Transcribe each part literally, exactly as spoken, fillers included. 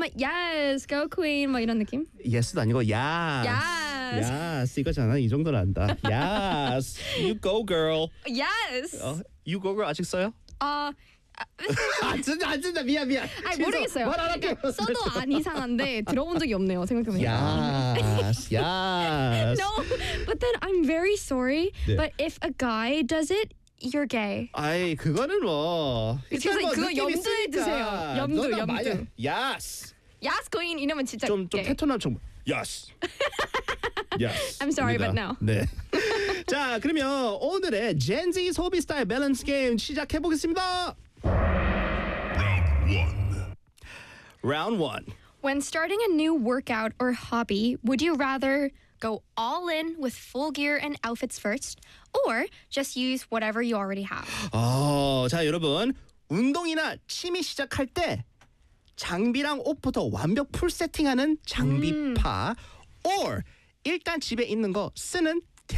막 yes, go queen 뭐 이런 느낌? Yes도 아니고 yes. Yes. Yes, 이거잖아. 이 정도는 안다. Yes, you go girl. Yes. 어, you go girl 아직 써요? 어, 안 쓴다, 안 쓴다. 미안, 미안. 아니 취소. 모르겠어요. 말 안 할게요. 그러니까 써도 안 이상한데 들어본 적이 없네요. 생각해보니까. Yes, yes. No, but then I'm very sorry. 네. But if a guy does it, you're gay. 아이 그거는 뭐. 그래서 일단 뭐 그거 느낌 염두에 있으니까. 두세요. 염두, 너나 염두. 마야- Yes. Yes, queen 이러면 진짜 좀, 좀 gay. 테토남처럼. Yes. Yes. I'm sorry, 입니다. but no. 네. 자, 그러면 오늘의 Gen Z 소비 스타일 밸런스 게임 시작해 보겠습니다. Round one. When starting a new workout or hobby, would you rather go all in with full gear and outfits first, or just use whatever you already have? 어, 자, 여러분. 운동이나 취미 시작할 때 장비랑 옷부터 완벽 풀 세팅하는 장비파 or 일단 집에 있는 거 쓰는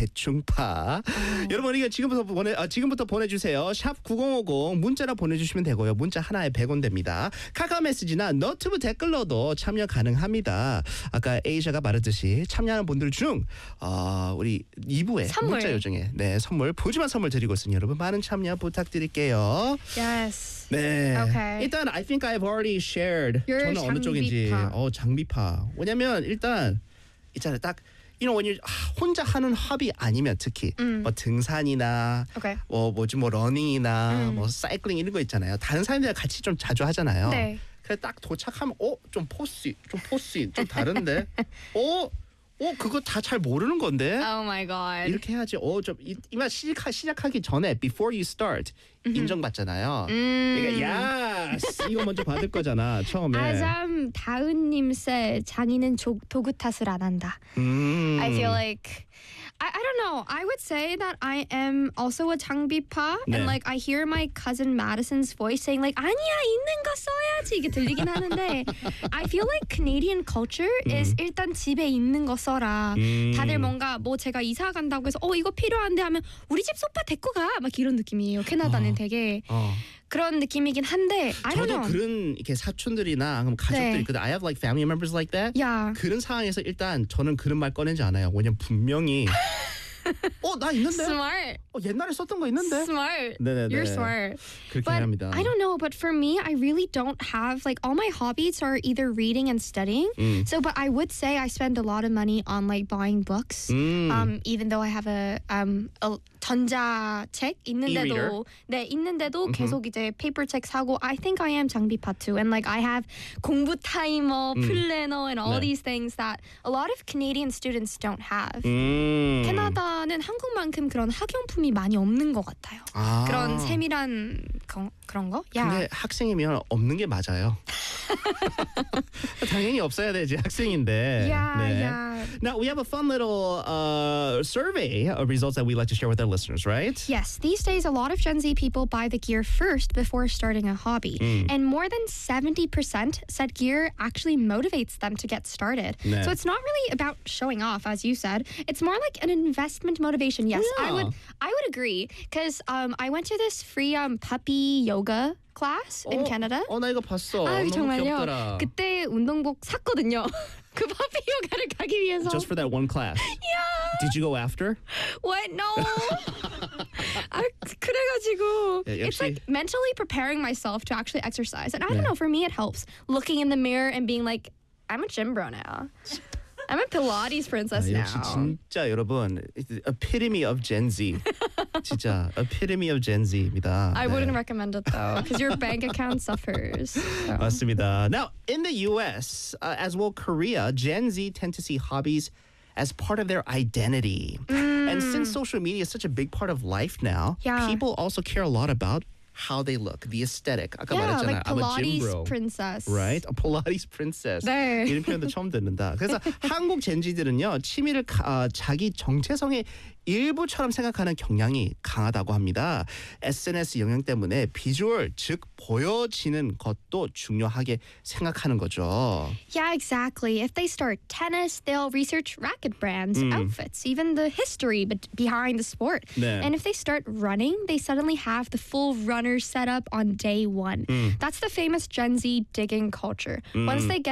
대충파. 여러분 이거 지금부터 보내 아, 지금부터 보내주세요. 샵 구공오공 문자로 보내주시면 되고요. 문자 하나에 백 원 됩니다. 카카오 메시지나 너튜브 댓글로도 참여 가능합니다. 아까 에이샤가 말했듯이 참여하는 분들 중 어, 우리 이 부에 선물. 문자 요정에 네 선물 푸짐한 선물 드리고 있으니 여러분 많은 참여 부탁드릴게요. Yes. 네. Okay. 일단 I think I've already shared. You're 저는 어느 쪽인지. 장비파. 어 장비파. 왜냐면 일단 있잖아요. 딱 you know when you 혼자 하는 허비 아니면 특히 음. 뭐 등산이나 Okay. 뭐 뭐지 뭐 러닝이나 음. 뭐 사이클링 이런 거 있잖아요. 다른 사람들이랑 같이 좀 자주 하잖아요. 네. 그래 딱 도착하면 어좀 포스 좀 포스 좀 다른데. 어? 어 그거 다 잘 모르는 건데. Oh my god. 이렇게 해야지. 어좀 이만 시작 시작하기 전에 before you start 인정받잖아요. 음. 그러니까 야스 이거 먼저 받을 거잖아 처음에. 아잠 다은님세 자기는 조, 도구 탓을 안 한다. 음. I feel like I, I don't know. I would say that I am also a 장비파, 네. and like I hear my cousin Madison's voice saying like 아니야 있는 거 써야지 이게 들리긴 하는데 I feel like Canadian culture is 일단 집에 있는 거 써라. 음. 다들 뭔가 뭐 제가 이사 간다고 해서 어 이거 필요한데 하면 우리 집 소파 데리고 가 막 이런 느낌이에요. 캐나다는 어. 되게 어. 그런 느낌이긴 한데 I don't 저도 know. 그런 이렇게 사촌들이나 아니면 가족들 네. 있거든. I have like family members like that. 야. 그런 상황에서 일단 저는 그런 말 꺼내지 않아요. 왜냐면 분명히 어 나 있는데. Smart. 어, 옛날에 썼던 거 있는데. Smart. 네네네. You're smart. 그렇게 But 합니다. I don't know, but for me, I really don't have like all my hobbies are either reading and studying. 음. So, but I would say I spend a lot of money on like buying books. 음. Um, even though I have a um a 전자책 E-reader. 있는데도 네 있는데도 계속 이제 paper 책 사고 I think I am 장비파 too, and like I have 공부 타이머, 플래너, and all 네. these things that a lot of Canadian students don't have. 음. 캐나다는 한국만큼 그런 학용품이 많이 없는 것 같아요. 아. 그런 세밀한 그, 그런 거? 야. 근데 학생이면 없는 게 맞아요. 당연히 없어야 되지 학생인데. 야, 네. 야. Now we have a fun little uh, survey of results that we like to share with our listeners, right? Yes, these days a lot of Gen Z people buy the gear first before starting a hobby. Mm. And more than seventy percent said gear actually motivates them to get started. 네. So it's not really about showing off, as you said. It's more like an investment motivation. Yes, I would I would agree. Because um, I went to this free um, puppy yoga class in 어, Canada. 어, 나 이거 봤어. 아, 너무 정말요? 귀엽더라. 그때 운동복 샀거든요. 그 퍼피 요가를 가기 위해서. Just for that one class. Yeah. Did you go after? What? No. 아, 그래가지고 예, it's 역시- like mentally preparing myself to actually exercise. And I don't 네. know, for me it helps. Looking in the mirror and being like, I'm a gym bro now. I'm a Pilates princess 아, 역시 now. 진짜 여러분 epitome of Gen Z. 진짜 epitome of Gen Z입니다. I 네. wouldn't recommend it though, because your bank account suffers. So. 맞습니다. Now, in the U S, uh, as well Korea, Gen Z tend to see hobbies as part of their identity. And since social media is such a big part of life now, Yeah. people also care a lot about how they look, the aesthetic. 아까 Yeah, 말했잖아요. like I'm a gym Pilates bro. princess. Right? A Pilates princess. 네. 이런 표현도 처음 듣는다. 그래서 한국 젠지들은요. 취미를 가, 어, 자기 정체성의 일부처럼 생각하는 경향이 강하다고 합니다. 에스엔에스 영향 때문에 비주얼, 즉 보여지는 것도 중요하게 생각하는 거죠. Yeah, exactly. If they start tennis, they'll research racket brands, outfits, even the history be- behind the sport. 네. And if they start running, they suddenly have the full runner setup on day one. That's the famous Gen Z digging culture. Once they get